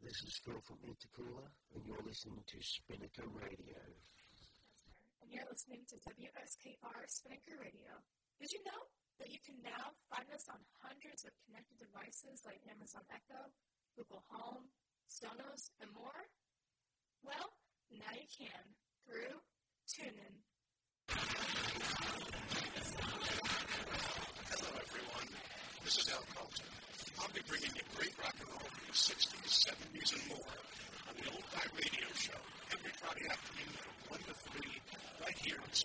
This is Phil from Intercooler, and you're listening to Spinnaker Radio. And you're listening to WSKR Spinnaker Radio. Did you know that you can now find us on hundreds of connected devices like Amazon Echo, Google Home, Sonos, and more? Well, now you can through TuneIn. Hello, everyone. This is Al Carlton. I'll be bringing you great rock and roll from the 60s, 70s, and more on the Old Guy Radio Show every Friday afternoon from 1 to 3 right here on